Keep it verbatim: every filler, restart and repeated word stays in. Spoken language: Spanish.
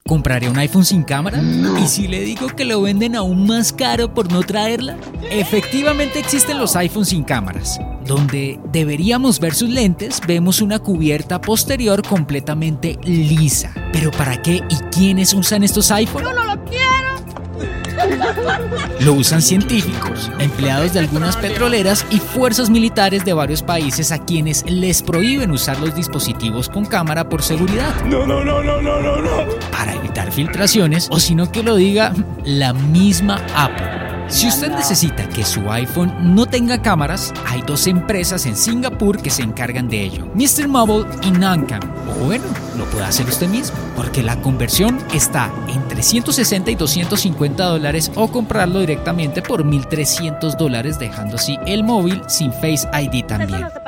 ¿Compraré un iPhone sin cámara? ¿Y si le digo que lo venden aún más caro por no traerla? Efectivamente existen los iPhones sin cámaras. Donde deberíamos ver sus lentes, vemos una cubierta posterior completamente lisa. ¿Pero para qué y quiénes usan estos iPhones? ¡Yo no lo quiero! Lo usan científicos, empleados de algunas petroleras y fuerzas militares de varios países a quienes les prohíben usar los dispositivos con cámara por seguridad. No, no, no, no, no, no, no. Para evitar filtraciones, o si no que lo diga la misma Apple. Si usted necesita que su iPhone no tenga cámaras, hay dos empresas en Singapur que se encargan de ello, mister Mobile y Nancam. O bueno, lo puede hacer usted mismo, porque la conversión está entre ciento sesenta y doscientos cincuenta dólares o comprarlo directamente por mil trescientos dólares, dejando así el móvil sin Face I D también.